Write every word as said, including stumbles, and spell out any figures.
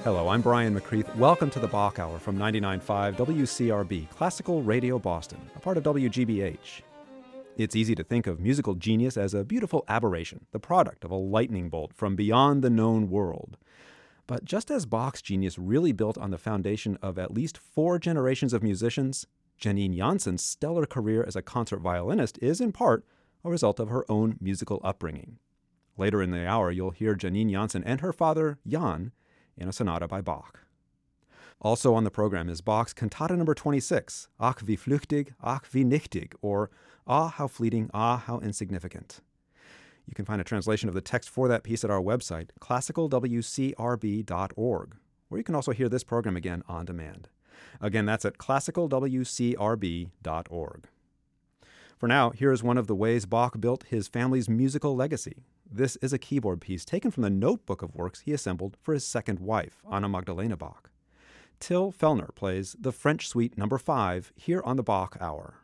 Hello, I'm Brian McCreath. Welcome to the Bach Hour from ninety-nine point five W C R B, Classical Radio Boston, a part of W G B H. It's easy to think of musical genius as a beautiful aberration, the product of a lightning bolt from beyond the known world. But just as Bach's genius really built on the foundation of at least four generations of musicians, Janine Jansen's stellar career as a concert violinist is, in part, a result of her own musical upbringing. Later in the hour, you'll hear Janine Jansen and her father, Jan, in a sonata by Bach. Also on the program is Bach's Cantata number twenty-six, Ach wie flüchtig, ach wie nichtig, or Ah, how fleeting, ah, how insignificant. You can find a translation of the text for that piece at our website, classical w c r b dot org, where you can also hear this program again on demand. Again, that's at classical w c r b dot org. For now, here is one of the ways Bach built his family's musical legacy. This is a keyboard piece taken from the notebook of works he assembled for his second wife, Anna Magdalena Bach. Till Fellner plays the French Suite number five here on the Bach Hour.